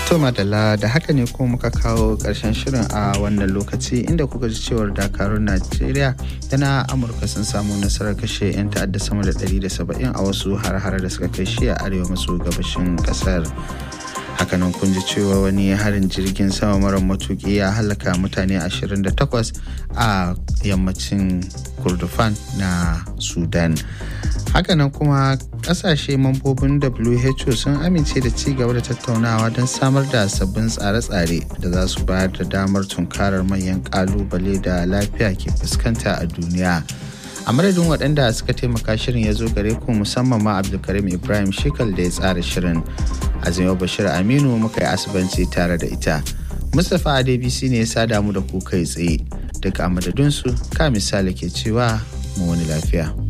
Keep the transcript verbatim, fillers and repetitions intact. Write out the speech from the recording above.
To madalla da haka ne kuma muka kawo ƙarshen shirin a wannan lokaci inda kuka ji cewar dakarun Najeriya da na Amurka sun samu nasarar kashe 'yan ta'adda sama da ɗari da saba'in a wasu har-hare da suka kai shi a arewa maso gabashin ƙasar. Hakanan kun ji cewa wani harin jirgin sama mara matuƙi ya halaka mutane ashirin da takwas a yammacin Kordofan na Sudan. Hakanan kuma kasashe mambobin W H O sun amince da ci gaba da tattaunawa don samar da sabbin tsare-tsare da za su bayar da damar tunkarar manyan kalubale da lafiya ke fuskanta a duniya. A madadin waɗanda suka taimaka shirin ya zo gare ku musamman ma Abdulkarim Ibrahim Shikal da ya tsara shirin. Azima Bashir Aminu muka yi asibanci tare da ita. Mustapha Adebisi ne ya sada mu da ku kai tsaye. Daga a madadinsu ka misali ke cewa mu wani lafiya.